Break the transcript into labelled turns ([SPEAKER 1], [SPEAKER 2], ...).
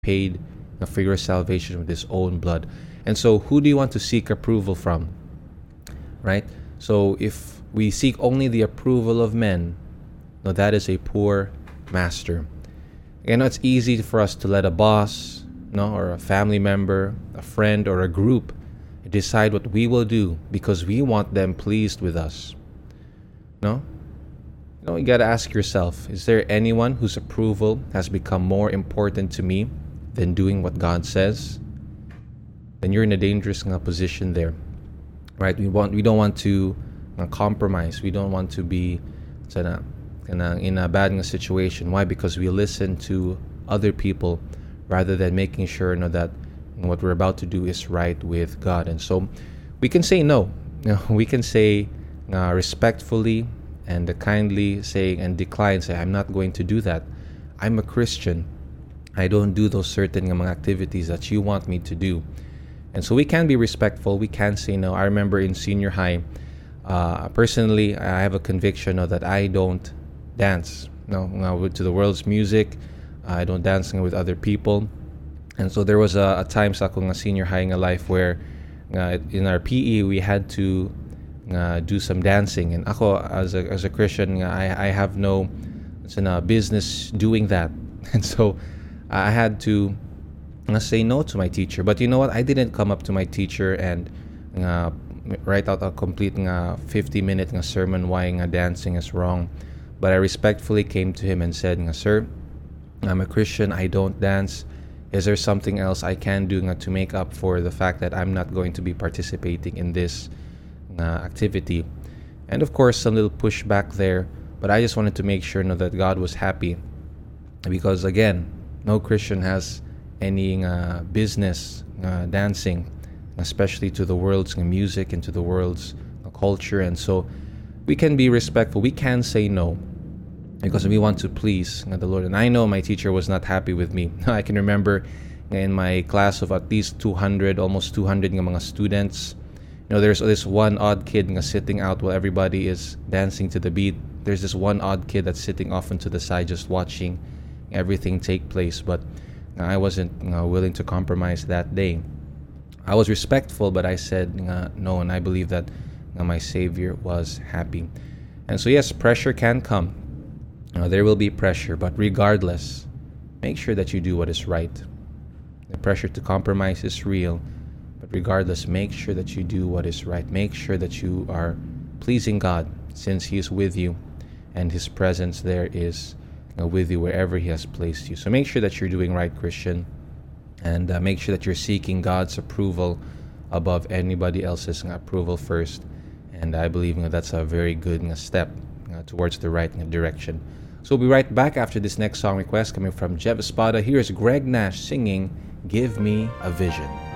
[SPEAKER 1] paid for your salvation with his own blood. And so, who do you want to seek approval from? Right? So, if we seek only the approval of men, no, that is a poor master. It's easy for us to let a boss, no, or a family member, a friend, or a group decide what we will do because we want them pleased with us. No? You gotta ask yourself, is there anyone whose approval has become more important to me than doing what God says? Then you're in a dangerous position there. Right? We don't want to compromise. We don't want to be in a bad situation. Why? Because we listen to other people rather than making sure that what we're about to do is right with God. And so we can say no. We can say respectfully and kindly say and decline, say, I'm not going to do that. I'm a Christian. I don't do those certain activities that you want me to do. And so we can be respectful. We can say no. I remember in senior high, personally, I have a conviction that I don't dance to the world's music. I don't dance with other people. And so there was a time sa akong senior high nga life where in our PE we had to do some dancing, and ako as a Christian I have no business doing that. And so I had to say no to my teacher. But you know what, I didn't come up to my teacher and write out a complete 50-minute sermon why dancing is wrong. But I respectfully came to him and said, sir, I'm a Christian, I don't dance. Is there something else I can do to make up for the fact that I'm not going to be participating in this activity? And of course, a little pushback there, but I just wanted to make sure that God was happy, because again, no Christian has any business dancing, especially to the world's music and to the world's culture. And so we can be respectful. We can say no because we want to please the Lord. And I know my teacher was not happy with me. I can remember in my class of at least 200, almost 200 mga students, there's this one odd kid sitting out while everybody is dancing to the beat. There's this one odd kid that's sitting off into the side just watching everything take place. But I wasn't willing to compromise that day. I was respectful, but I said no, and I believe that my Savior was happy. And so yes, pressure can come. There will be pressure, but regardless, make sure that you do what is right. The pressure to compromise is real, but regardless, make sure that you do what is right. Make sure that you are pleasing God, since He is with you, and His presence there is with you wherever He has placed you. So make sure that you're doing right, Christian, and make sure that you're seeking God's approval above anybody else's approval first. And I believe that's a very good step towards the right direction. So we'll be right back after this next song request coming from Jeff Espada. Here's Greg Nash singing Give Me a Vision.